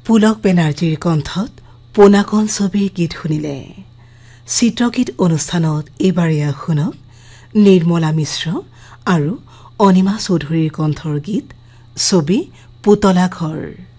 পুলক বেনাৰ্জীৰ কণ্ঠত পোনাকণ ছবিৰ গীত শুনিলে। চিত্ৰগীত অনুষ্ঠানত এইবাৰ শুনক নিৰ্মলা মিশ্ৰ আৰু অনিমা চৌধুৰীৰ কণ্ঠৰ গীত ছবি পুতলা ঘৰ।